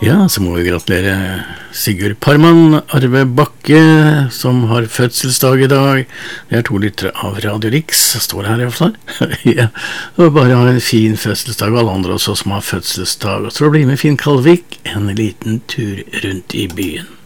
Ja, så må vi gratulere Sigurd Parman, Arve Bakke, som har fødselsdag i dag. Det 2 lyttere av Radio Rix, står her i hvert fall. Ja, og bare ha en fin fødselsdag, alle andre også som har fødselsdag. Og så blir med Finn Kalvik en liten tur rundt i byen.